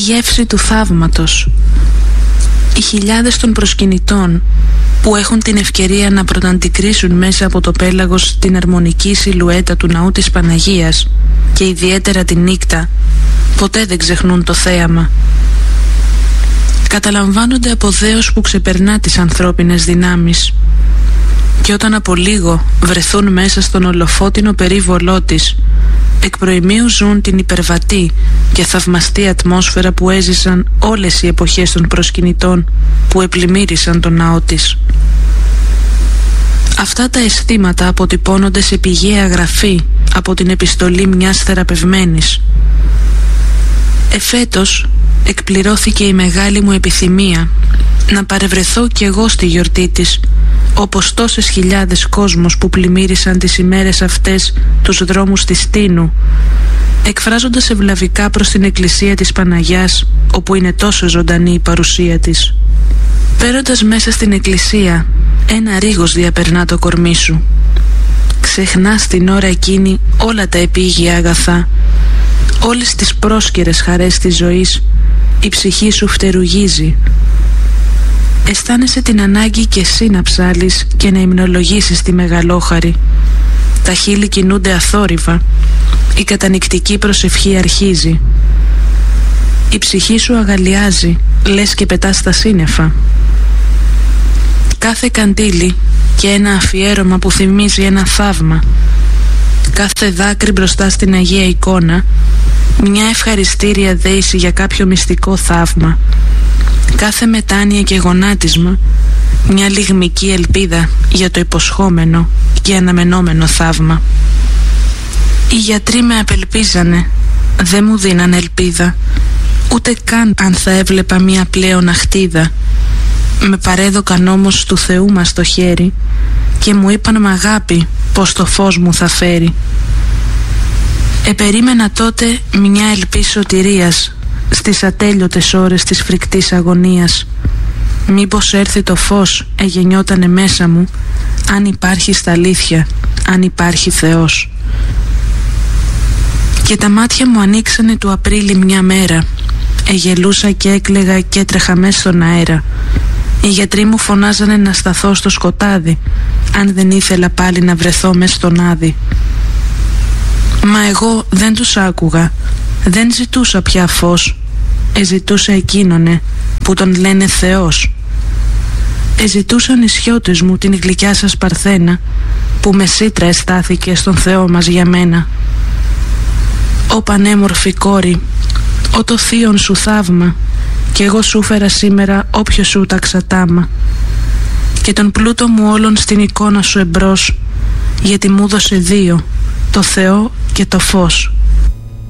γεύση του θαύματος. Οι χιλιάδες των προσκυνητών που έχουν την ευκαιρία να πρωταντικρίσουν μέσα από το πέλαγος την αρμονική σιλουέτα του ναού της Παναγίας και ιδιαίτερα τη νύχτα, ποτέ δεν ξεχνούν το θέαμα. Καταλαμβάνονται από δέος που ξεπερνά τις ανθρώπινες δυνάμεις, και όταν από λίγο βρεθούν μέσα στον ολοφώτινο περίβολό της, εκ προημίου ζουν την υπερβατή και θαυμαστή ατμόσφαιρα που έζησαν όλες οι εποχές των προσκυνητών που επλημμύρισαν τον ναό της. Αυτά τα αισθήματα αποτυπώνονται σε πηγαία γραφή από την επιστολή μιας θεραπευμένης. Εφέτος εκπληρώθηκε η μεγάλη μου επιθυμία να παρευρεθώ κι εγώ στη γιορτή της, όπως τόσες χιλιάδες κόσμος που πλημμύρισαν τις ημέρες αυτές τους δρόμους της Τίνου, εκφράζοντας ευλαβικά προς την εκκλησία της Παναγιάς, όπου είναι τόσο ζωντανή η παρουσία της. Πέροντας μέσα στην εκκλησία, ένα ρίγος διαπερνά το κορμί σου. Ξεχνάς την ώρα εκείνη όλα τα επίγεια αγαθά, όλες τις πρόσκαιρες χαρές της ζωής. Η ψυχή σου φτερουγίζει. Αισθάνεσαι την ανάγκη και εσύ να ψάλεις και να υμνολογήσεις τη μεγαλόχαρη. Τα χείλη κινούνται αθόρυβα. Η κατανυκτική προσευχή αρχίζει. Η ψυχή σου αγαλιάζει, λες και πετάς στα σύννεφα. Κάθε καντήλι και ένα αφιέρωμα που θυμίζει ένα θαύμα. Κάθε δάκρυ μπροστά στην Αγία εικόνα, μια ευχαριστήρια δέηση για κάποιο μυστικό θαύμα. Κάθε μετάνοια και γονάτισμα, μια λιγμική ελπίδα για το υποσχόμενο και αναμενόμενο θαύμα. Οι γιατροί με απελπίζανε, δεν μου δίνανε ελπίδα, ούτε καν αν θα έβλεπα μια πλέον αχτίδα. Με παρέδωκαν όμως του Θεού μας το χέρι και μου είπαν μ' αγάπη πως το φως μου θα φέρει. Επερίμενα τότε μια ελπίση σωτηρίας στις ατέλειωτες ώρες της φρικτής αγωνίας. Μήπως έρθει το φως, εγεννιότανε μέσα μου, αν υπάρχει στα αλήθεια, αν υπάρχει Θεός. Και τα μάτια μου ανοίξανε του Απρίλη μια μέρα. Εγελούσα και έκλαιγα και έτρεχα μέσα στον αέρα. Οι γιατροί μου φωνάζανε να σταθώ στο σκοτάδι, αν δεν ήθελα πάλι να βρεθώ μες στον άδει. Μα εγώ δεν τους άκουγα, δεν ζητούσα πια φως. Εζητούσα εκείνονε που τον λένε Θεός. Εζητούσαν οι σιώτες μου την γλυκιά σας παρθένα, που με σίτρα αισθάθηκε στον Θεό μας για μένα. Ω πανέμορφη κόρη, ω το θείον σου θαύμα, κι εγώ σου φέρα σήμερα όποιο σου τάξα τάμα. Και τον πλούτο μου όλων στην εικόνα σου εμπρός, γιατί μου δώσε δύο, το Θεό και το φως,